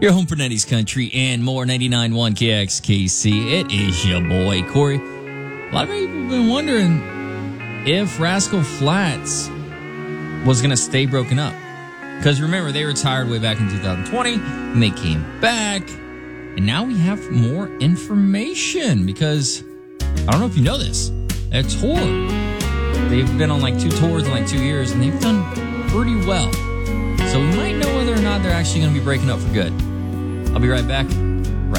Your home for 90s country and more. 99.1 KXKC. It is your boy, Corey. A lot of people have been wondering if Rascal Flatts was going to stay broken up. Because remember, they retired way back in 2020, and they came back. And now we have more information because, I don't know if you know this, a tour. They've been on like 2 tours in like 2 years, and they've done pretty well. So we might know whether or not they're actually going to be breaking up for good. I'll be right back.